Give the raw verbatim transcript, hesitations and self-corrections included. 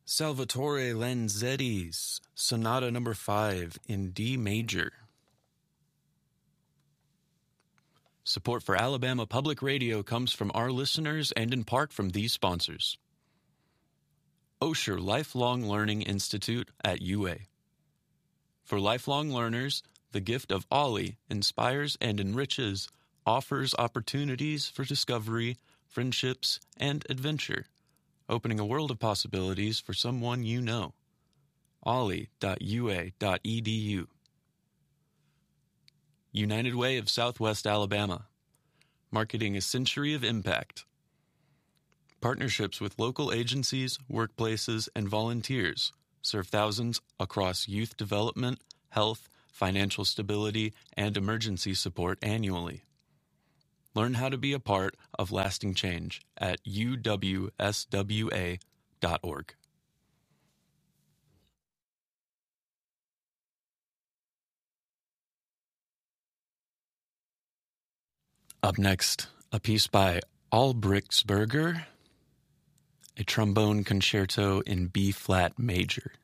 Salvatore Lanzetti's Sonata Number five in D major. Support for Alabama Public Radio comes from our listeners and in part from these sponsors. Osher Lifelong Learning Institute at U A. For lifelong learners, the gift of Ollie inspires and enriches, offers opportunities for discovery, friendships, and adventure, opening a world of possibilities for someone you know. ollie dot u a dot e d u. United Way of Southwest Alabama, marketing a century of impact. Partnerships with local agencies, workplaces, and volunteers serve thousands across youth development, health, financial stability, and emergency support annually. Learn how to be a part of lasting change at u w s w a dot org. Up next, a piece by Albrechtsberger, a trombone concerto in B-flat major.